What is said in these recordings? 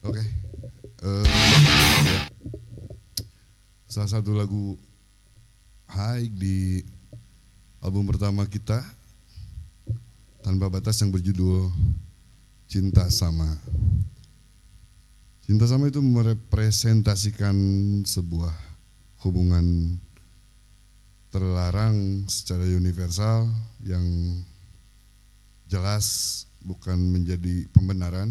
Oke, ya. Salah satu lagu high di album pertama kita Tanpa Batas yang berjudul Cinta Sama. Cinta Sama itu merepresentasikan sebuah hubungan terlarang secara universal yang jelas bukan menjadi pembenaran,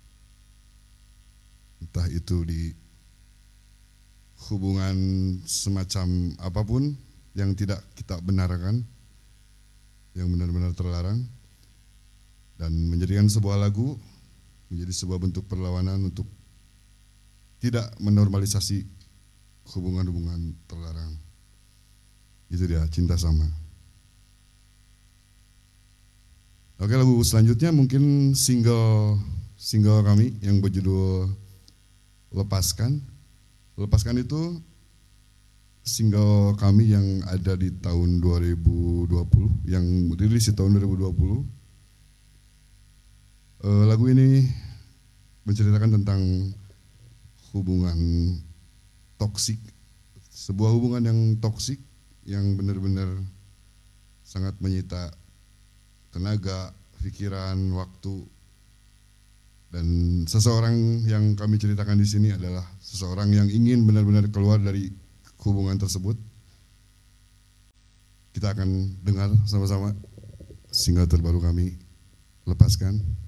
entah itu di hubungan semacam apapun yang tidak kita benarkan, yang benar-benar terlarang, dan menjadikan sebuah lagu menjadi sebuah bentuk perlawanan untuk tidak menormalisasi hubungan-hubungan terlarang. Itu dia, Cinta Sama. Oke, lagu selanjutnya mungkin single kami yang berjudul Lepaskan. Lepaskan itu single kami yang ada di tahun 2020, yang rilis di tahun 2020. Lagu ini menceritakan tentang hubungan toksik, sebuah hubungan yang toksik yang benar-benar sangat menyita tenaga, pikiran, waktu. Dan seseorang yang kami ceritakan di sini adalah seseorang yang ingin benar-benar keluar dari hubungan tersebut. Kita akan dengar sama-sama single terbaru kami, Lepaskan.